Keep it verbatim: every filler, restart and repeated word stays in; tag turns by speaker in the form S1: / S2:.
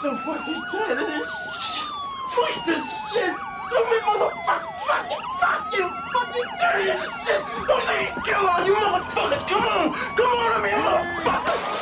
S1: so fucking tired of this shit. Fuck this shit. So many motherfucking fucking fucking fucking dirty shit. Don't let me kill us.